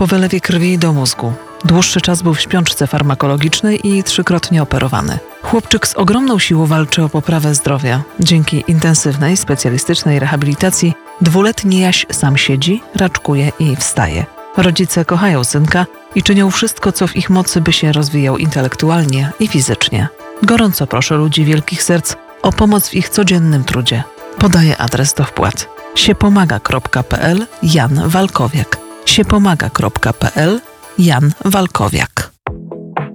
po wylewie krwi do mózgu. Dłuższy czas był w śpiączce farmakologicznej i 3-krotnie operowany. Chłopczyk z ogromną siłą walczy o poprawę zdrowia. Dzięki intensywnej, specjalistycznej rehabilitacji 2-letni Jaś sam siedzi, raczkuje i wstaje. Rodzice kochają synka i czynią wszystko, co w ich mocy, by się rozwijał intelektualnie i fizycznie. Gorąco proszę ludzi wielkich serc o pomoc w ich codziennym trudzie. Podaję adres do wpłat: siepomaga.pl Jan Walkowiak. siepomaga.pl Jan Walkowiak.